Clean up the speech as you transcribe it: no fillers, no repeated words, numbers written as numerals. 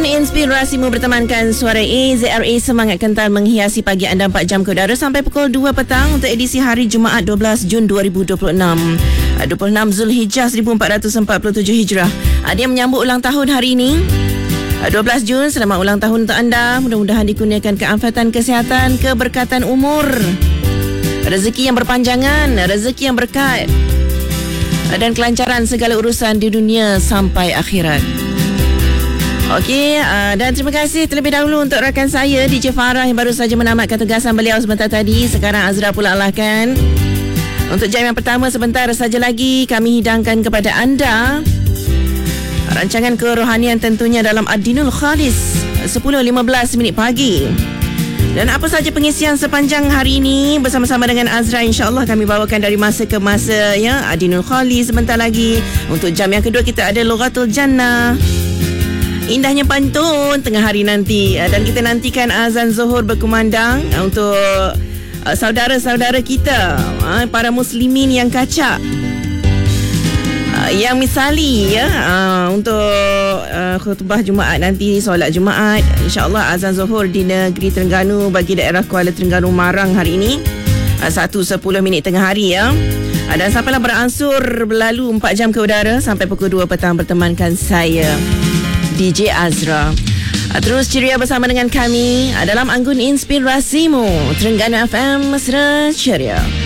Anggun Inspirasimu bertemankan suara AZRA semangat kental menghiasi pagi anda 4 jam ke udara sampai pukul 2 petang untuk edisi hari Jumaat 12 Jun 2026. 26 Zulhijjah 1447 Hijrah. Dia menyambut ulang tahun hari ini. 12 Jun, selamat ulang tahun untuk anda. Mudah-mudahan dikurniakan keafiatan, kesihatan, keberkatan umur, rezeki yang berpanjangan, rezeki yang berkat, dan kelancaran segala urusan di dunia sampai akhirat. Okey, dan terima kasih terlebih dahulu untuk rakan saya DJ Farah yang baru saja menamatkan tugasan beliau sebentar tadi. Sekarang Azra pula lah kan. Untuk jam yang pertama sebentar saja lagi kami hidangkan kepada anda rancangan kerohanian tentunya dalam Ad-Dinul Khalis 10.15 minit pagi. Dan apa saja pengisian sepanjang hari ini bersama-sama dengan Azra, insya-Allah kami bawakan dari masa ke masa ya. Ad-Dinul Khalis sebentar lagi. Untuk jam yang kedua kita ada Lughatul Jannah, indahnya pantun tengah hari nanti, dan kita nantikan azan Zuhur berkumandang untuk saudara-saudara kita, para muslimin yang kacak, yang misali ya, untuk khutbah Jumaat nanti, solat Jumaat, insya-Allah azan Zuhur di negeri Terengganu bagi daerah Kuala Terengganu Marang hari ini 1:10 minit tengah hari ya. Dan sampailah beransur berlalu 4 jam ke udara sampai pukul 2 petang bertemankan saya DJ Azra. Terus ceria bersama dengan kami dalam Anggun Inspirasimu, Terengganu FM Mesra Ceria.